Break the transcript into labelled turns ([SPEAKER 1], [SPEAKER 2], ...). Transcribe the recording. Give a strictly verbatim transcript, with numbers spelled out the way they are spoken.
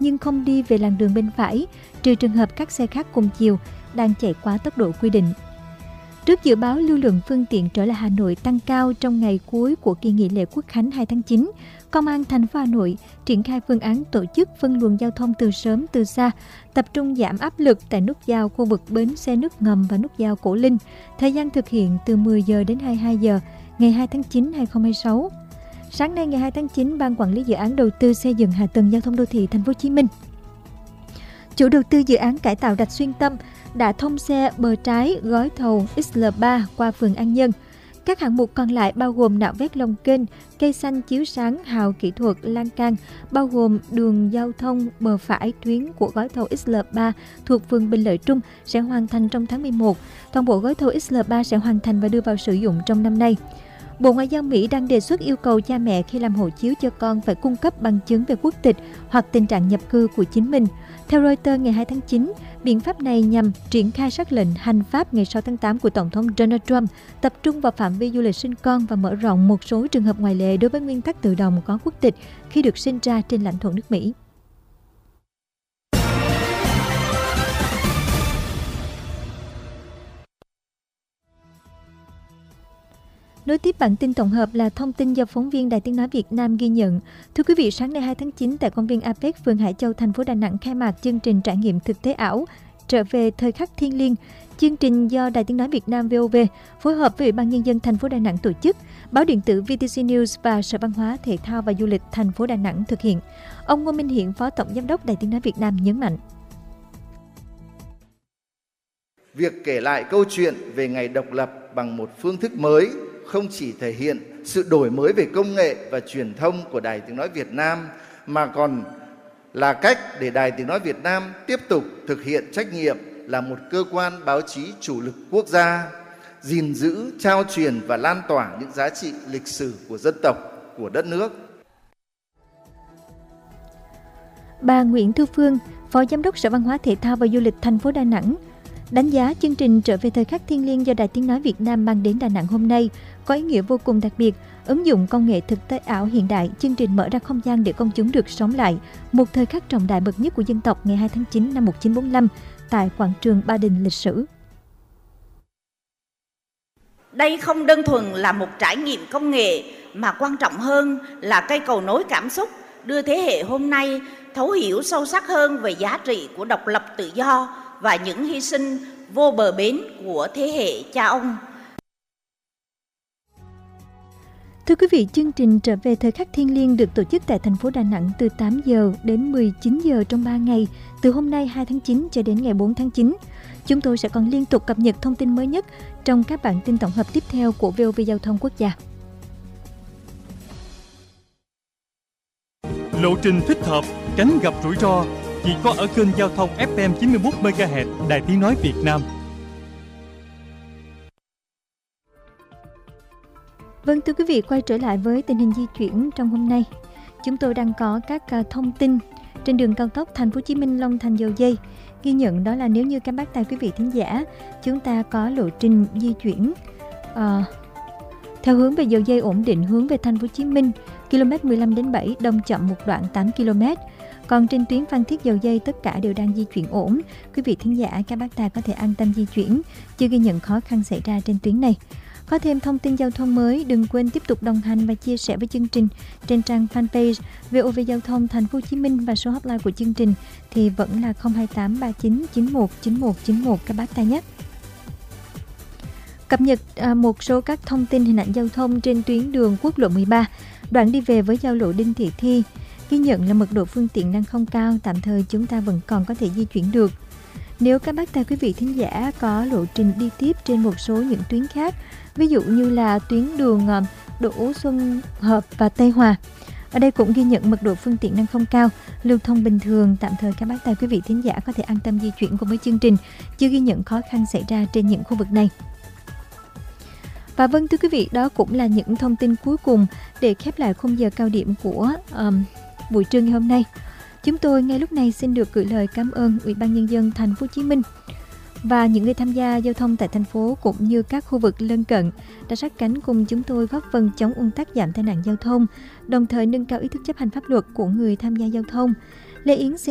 [SPEAKER 1] nhưng không đi về làn đường bên phải, trừ trường hợp các xe khác cùng chiều đang chạy quá tốc độ quy định. Trước dự báo lưu lượng phương tiện trở lại Hà Nội tăng cao trong ngày cuối của kỳ nghỉ lễ Quốc khánh hai tháng chín, Công an thành phố Hà Nội triển khai phương án tổ chức phân luồng giao thông từ sớm từ xa, tập trung giảm áp lực tại nút giao khu vực bến xe nước ngầm và nút giao Cổ Linh. Thời gian thực hiện từ mười giờ đến hai mươi hai giờ ngày hai tháng chín năm hai nghìn không trăm hai mươi sáu. Sáng nay ngày hai tháng chín, Ban Quản lý Dự án Đầu tư xây dựng hạ tầng giao thông đô thị Thành phố Hồ Chí Minh, chủ đầu tư dự án cải tạo rạch Xuyên Tâm, đã thông xe bờ trái gói thầu X L ba qua phường An Nhân. Các hạng mục còn lại bao gồm nạo vét lòng kênh, cây xanh chiếu sáng, hào kỹ thuật, lan can, bao gồm đường giao thông bờ phải tuyến của gói thầu X L ba thuộc phường Bình Lợi Trung sẽ hoàn thành trong tháng mười một. Toàn bộ gói thầu X L ba sẽ hoàn thành và đưa vào sử dụng trong năm nay. Bộ Ngoại giao Mỹ đang đề xuất yêu cầu cha mẹ khi làm hộ chiếu cho con phải cung cấp bằng chứng về quốc tịch hoặc tình trạng nhập cư của chính mình. Theo Reuters ngày hai tháng chín, biện pháp này nhằm triển khai sắc lệnh hành pháp ngày sáu tháng tám của Tổng thống Donald Trump, tập trung vào phạm vi du lịch sinh con và mở rộng một số trường hợp ngoại lệ đối với nguyên tắc tự động có quốc tịch khi được sinh ra trên lãnh thổ nước Mỹ. Nối tiếp bản tin tổng hợp là thông tin do phóng viên Đài Tiếng nói Việt Nam ghi nhận. Thưa quý vị, sáng nay hai tháng chín tại công viên a pếch phường Hải Châu, thành phố Đà Nẵng khai mạc chương trình trải nghiệm thực tế ảo Trở về thời khắc thiêng liêng. Chương trình do Đài Tiếng nói Việt Nam V O V phối hợp với Ủy ban Nhân dân thành phố Đà Nẵng tổ chức, báo điện tử vê tê xê News và Sở Văn hóa Thể thao và Du lịch thành phố Đà Nẵng thực hiện. Ông Ngô Minh Hiển, Phó Tổng Giám đốc Đài Tiếng nói Việt Nam nhấn mạnh.
[SPEAKER 2] Việc kể lại câu chuyện về ngày độc lập bằng một phương thức mới không chỉ thể hiện sự đổi mới về công nghệ và truyền thông của Đài Tiếng nói Việt Nam, mà còn là cách để Đài Tiếng nói Việt Nam tiếp tục thực hiện trách nhiệm là một cơ quan báo chí chủ lực quốc gia, gìn giữ, trao truyền và lan tỏa những giá trị lịch sử của dân tộc, của đất nước.
[SPEAKER 1] Bà Nguyễn Thu Phương, Phó Giám đốc Sở Văn hóa Thể thao và Du lịch thành phố Đà Nẵng, đánh giá chương trình Trở về thời khắc thiêng liêng do Đài Tiếng nói Việt Nam mang đến Đà Nẵng hôm nay có ý nghĩa vô cùng đặc biệt. Ứng dụng công nghệ thực tế ảo hiện đại, chương trình mở ra không gian để công chúng được sống lại một thời khắc trọng đại bậc nhất của dân tộc ngày hai tháng chín năm một nghìn chín trăm bốn mươi lăm tại quảng trường Ba Đình lịch sử.
[SPEAKER 3] Đây không đơn thuần là một trải nghiệm công nghệ, mà quan trọng hơn là cây cầu nối cảm xúc, đưa thế hệ hôm nay thấu hiểu sâu sắc hơn về giá trị của độc lập tự do và những hy sinh vô bờ bến của thế hệ cha ông.
[SPEAKER 1] Thưa quý vị, chương trình Trở về thời khắc thiêng liêng được tổ chức tại thành phố Đà Nẵng từ tám giờ đến mười chín giờ trong ba ngày, từ hôm nay hai tháng chín cho đến ngày bốn tháng chín. Chúng tôi sẽ còn liên tục cập nhật thông tin mới nhất trong các bản tin tổng hợp tiếp theo của vê o vê Giao thông Quốc gia.
[SPEAKER 4] Lộ trình thích hợp, tránh gặp rủi ro chỉ có ở kênh giao thông ép em chín mươi mốt mê ga héc Đài Tiếng nói Việt Nam.
[SPEAKER 1] Vâng, thưa quý vị, quay trở lại với tình hình di chuyển trong hôm nay. Chúng tôi đang có các thông tin trên đường cao tốc Thành phố Hồ Chí Minh Long Thành Dầu Giây. Ghi nhận đó là nếu như các bác tài quý vị thính giả, chúng ta có lộ trình di chuyển uh, theo hướng về Dầu Giây ổn định hướng về Thành phố Hồ Chí Minh, km mười lăm đến bảy, đông chậm một đoạn tám ki lô mét. Còn trên tuyến Phan Thiết Dầu Giây tất cả đều đang di chuyển ổn. Quý vị thính giả, các bác tài có thể an tâm di chuyển, chưa ghi nhận khó khăn xảy ra trên tuyến này. Có thêm thông tin giao thông mới, đừng quên tiếp tục đồng hành và chia sẻ với chương trình trên trang fanpage vê o vê Giao thông Thành phố Hồ Chí Minh, và số hotline của chương trình thì vẫn là không hai tám ba chín chín một chín một chín một các bác tài nhé. Cập nhật à, một số các thông tin hình ảnh giao thông trên tuyến đường quốc lộ mười ba, đoạn đi về với giao lộ Đinh Thị Thi. Ghi nhận là mật độ phương tiện đang không cao, tạm thời chúng ta vẫn còn có thể di chuyển được. Nếu các bác tài quý vị thính giả có lộ trình đi tiếp trên một số những tuyến khác, ví dụ như là tuyến đường Đỗ Xuân Hợp và Tây Hòa, ở đây cũng ghi nhận mật độ phương tiện đang không cao, lưu thông bình thường, tạm thời các bác tài quý vị thính giả có thể an tâm di chuyển cùng với chương trình, chưa ghi nhận khó khăn xảy ra trên những khu vực này. Và vâng, thưa quý vị, đó cũng là những thông tin cuối cùng để khép lại khung giờ cao điểm của um, buổi trưa ngày hôm nay. Chúng tôi ngay lúc này xin được gửi lời cảm ơn Ủy ban Nhân dân Thành phố Hồ Chí Minh và những người tham gia giao thông tại thành phố cũng như các khu vực lân cận đã sát cánh cùng chúng tôi góp phần chống ùn tắc, giảm tai nạn giao thông, đồng thời nâng cao ý thức chấp hành pháp luật của người tham gia giao thông. Lê Yến xin